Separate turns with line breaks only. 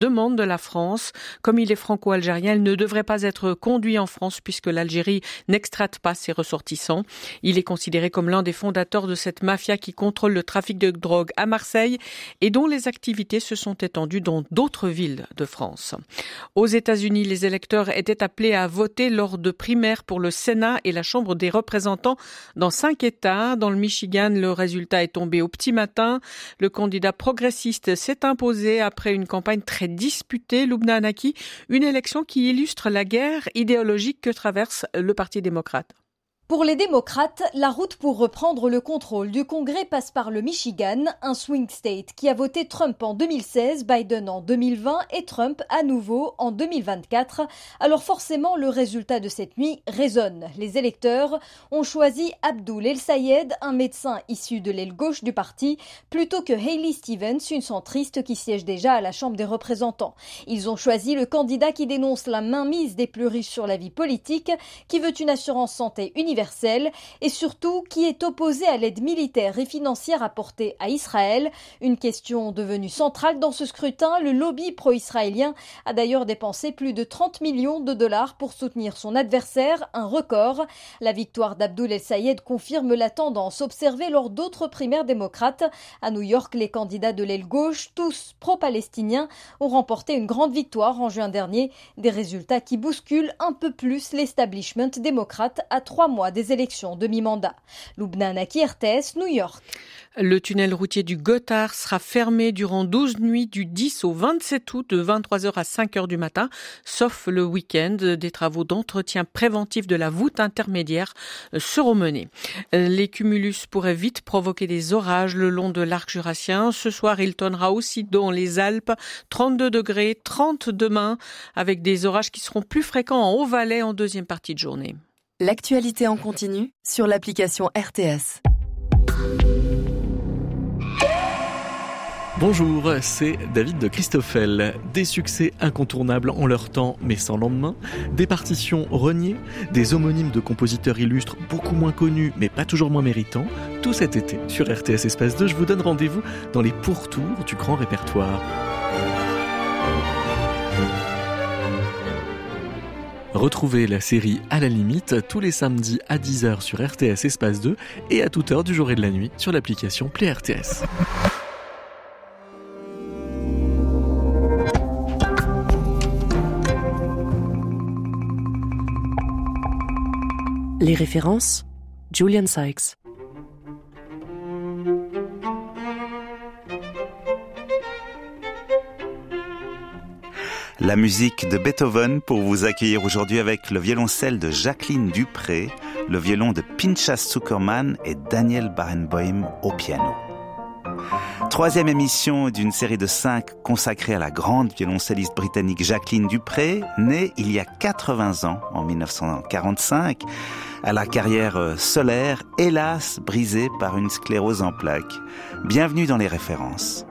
demande de la France. Comme il est franco-algérien, il ne devrait pas être conduit en France puisque l'Algérie n'extrate pas ses ressortissants. Il est considéré comme l'un des fondateurs de cette mafia qui contrôle le trafic de drogue à Marseille et dont les activités se sont étendues dans d'autres villes de France. Aux États-Unis, les électeurs étaient appelés à voter lors de primaires pour le Sénat et la Chambre des représentants dans 5 États. Dans le Michigan, le résultat est tombé au petit matin. Le candidat progressiste s'est imposé après une campagne très disputée. Lubna Hanaki, une élection qui illustre la guerre idéologique que traverse le Parti démocrate.
Pour les démocrates, la route pour reprendre le contrôle du Congrès passe par le Michigan, un swing state qui a voté Trump en 2016, Biden en 2020 et Trump à nouveau en 2024. Alors forcément, le résultat de cette nuit résonne. Les électeurs ont choisi Abdul El-Sayed, un médecin issu de l'aile gauche du parti, plutôt que Hailey Stevens, une centriste qui siège déjà à la Chambre des représentants. Ils ont choisi le candidat qui dénonce la mainmise des plus riches sur la vie politique, qui veut une assurance santé universelle et surtout qui est opposé à l'aide militaire et financière apportée à Israël. Une question devenue centrale dans ce scrutin. Le lobby pro-israélien a d'ailleurs dépensé plus de 30 millions de dollars pour soutenir son adversaire, un record. La victoire d'Abdul El-Sayed confirme la tendance observée lors d'autres primaires démocrates. À New York, les candidats de l'aile gauche, tous pro-palestiniens, ont remporté une grande victoire en juin dernier. Des résultats qui bousculent un peu plus l'establishment démocrate à 3 mois des élections de mi-mandat. Lubna Hanaki, RTS, New York.
Le tunnel routier du Gothard sera fermé durant 12 nuits du 10 au 27 août de 23h à 5h du matin, sauf le week-end. Des travaux d'entretien préventif de la voûte intermédiaire seront menés. Les cumulus pourraient vite provoquer des orages le long de l'arc jurassien. Ce soir, il tonnera aussi dans les Alpes, 32 degrés, 30 demain, avec des orages qui seront plus fréquents en Haut-Valais en deuxième partie de journée.
L'actualité en continu sur l'application RTS.
Bonjour, c'est David de Christoffel. Des succès incontournables en leur temps, mais sans lendemain. Des partitions reniées, des homonymes de compositeurs illustres beaucoup moins connus, mais pas toujours moins méritants. Tout cet été, sur RTS Espace 2, je vous donne rendez-vous dans les pourtours du grand répertoire. Retrouvez la série À la limite tous les samedis à 10h sur RTS Espace 2 et à toute heure du jour et de la nuit sur l'application Play RTS.
Les références, Julian Sykes.
La musique de Beethoven pour vous accueillir aujourd'hui avec le violoncelle de Jacqueline Dupré, le violon de Pinchas Zuckerman et Daniel Barenboim au piano. 3e émission d'une série de 5 consacrée à la grande violoncelliste britannique Jacqueline Dupré, née il y a 80 ans, en 1945, à la carrière solaire, hélas brisée par une sclérose en plaques. Bienvenue dans les références.